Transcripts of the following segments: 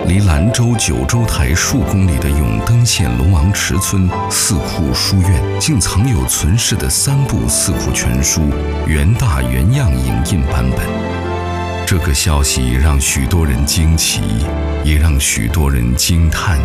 离兰州九州台数公里的永登县龙王池村四库书院，竟藏有存世的3部四库全书原大原样影印版本。这个消息让许多人惊奇，也让许多人惊叹。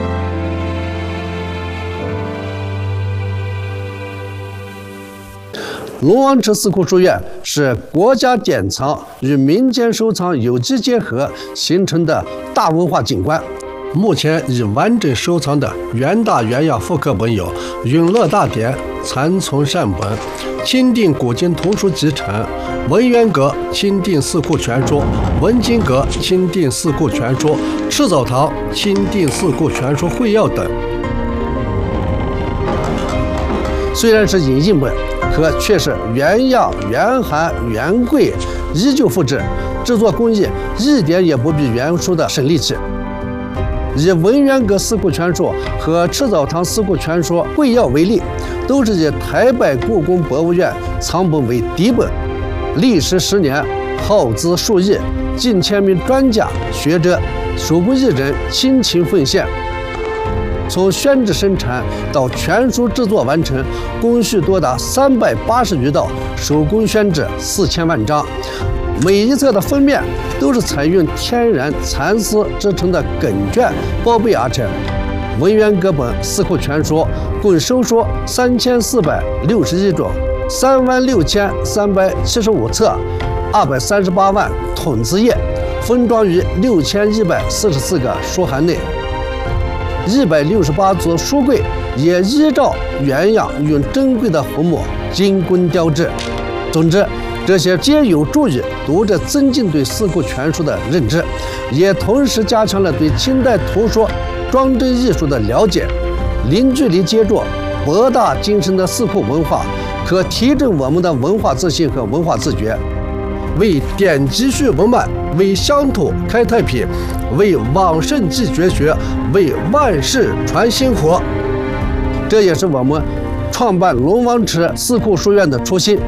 龙王池四库书院是国家典藏与民间收藏有机结合形成的大文化景观。目前已完整收藏的原大原样复刻本有《永乐大典》残存善本、钦定古今图书集成、文渊阁钦定四库全书、文津阁钦定四库全书、赤藻堂钦定四库全书会要等。虽然是影印本，可却是原样、原函、原柜，依旧复制，制作工艺一点也不比原书的省力气。以文渊阁四库全书和赤藻堂四库全书会要为例，都是以台北故宫博物院藏本为底本，历时10年，耗资数亿，近千名专家学者、手工艺人倾情奉献。从宣制生产到全书制作完成，工序多达380余道，手工宣制4000万张。每一册的封面都是采用天然蚕丝制成的梗卷包被而成。文渊阁本四库全书共收书3461种，36375册，238万统字页，封装于6144个书函内。168座书柜也依照原样用珍贵的红木精工雕制。总之，这些皆有助于读者增进对四库全书的认知，也同时加强了对清代图书装帧艺术的了解。零距离接触博大精深的四库文化，可提振我们的文化自信和文化自觉，为典籍续文脉，为乡土开太平，为往圣继绝学，为万世传薪火。这也是我们创办龙王池四库书院的初心。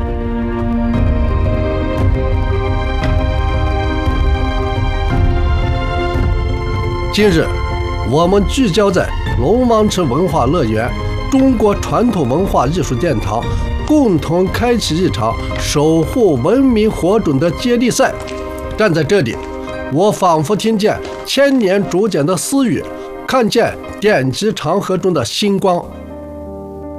今日，我们聚焦在龙王池文化乐园、中国传统文化艺术殿堂，共同开启一场守护文明火种的接力赛。站在这里，我仿佛听见千年竹简的私语，看见典籍长河中的星光。